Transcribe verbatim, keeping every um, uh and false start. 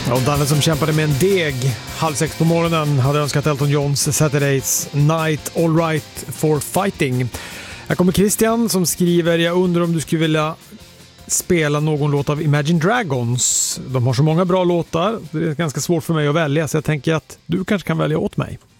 Och Danne som kämpade med en deg halv sex på morgonen hade önskat Elton Johns Saturdays Night All Right for Fighting. Här kommer Christian som skriver: jag undrar om du skulle vilja spela någon låt av Imagine Dragons. De har så många bra låtar, det är ganska svårt för mig att välja, så jag tänker att du kanske kan välja åt mig.